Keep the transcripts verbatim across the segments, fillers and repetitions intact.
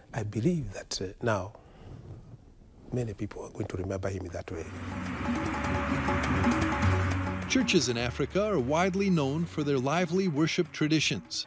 I believe that uh, now many people are going to remember him in that way. Churches in Africa are widely known for their lively worship traditions.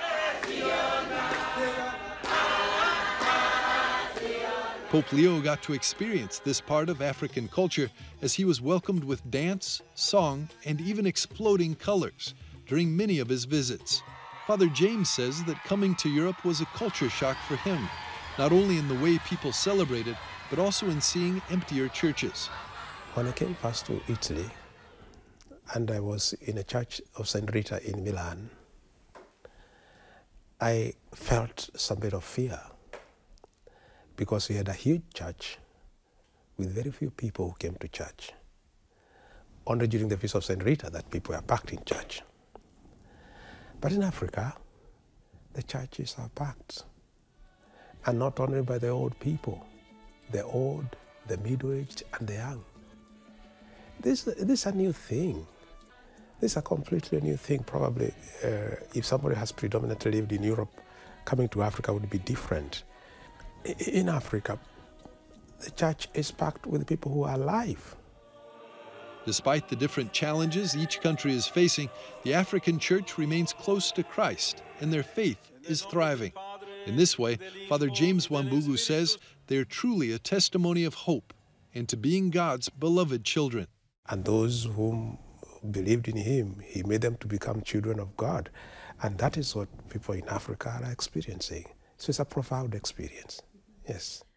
Pope Leo got to experience this part of African culture as he was welcomed with dance, song, and even exploding colors during many of his visits. Father James says that coming to Europe was a culture shock for him, not only in the way people celebrated, but also in seeing emptier churches. When I came first to Italy, and I was in a church of Saint Rita in Milan, I felt some bit of fear because we had a huge church with very few people who came to church. Only during the Feast of Saint Rita that people were packed in church. But in Africa, the churches are packed. And not only by the old people, the old, the middle-aged, and the young. This, this is a new thing. This is a completely new thing. Probably, uh, if somebody has predominantly lived in Europe, coming to Africa would be different. In Africa, the church is packed with people who are alive. Despite the different challenges each country is facing, the African church remains close to Christ, and their faith is thriving. In this way, Father James Wambugu says they're truly a testimony of hope and to being God's beloved children. And those whom believed in him, he made them to become children of God. And that is what people in Africa are experiencing. So it's a profound experience. Yes.